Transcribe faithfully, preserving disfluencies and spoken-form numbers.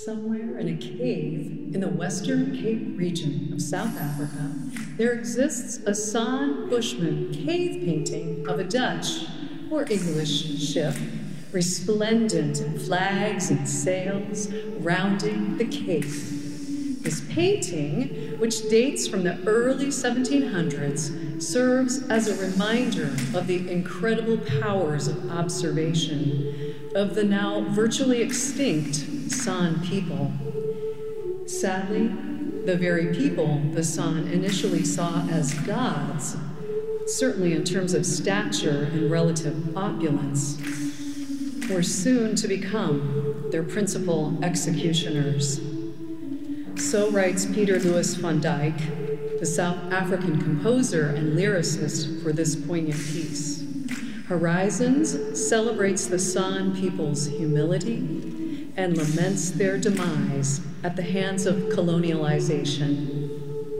Somewhere in a cave in the Western Cape region of South Africa, there exists a San Bushman cave painting of a Dutch or English ship, resplendent in flags and sails, rounding the cape. This painting, which dates from the early seventeen hundreds, serves as a reminder of the incredible powers of observation of the now virtually extinct San people. Sadly, the very people the San initially saw as gods, certainly in terms of stature and relative opulence, were soon to become their principal executioners. So writes Peter Louis van Dyk, the South African composer and lyricist for this poignant piece. Horizons celebrates the San people's humility and laments their demise at the hands of colonialization.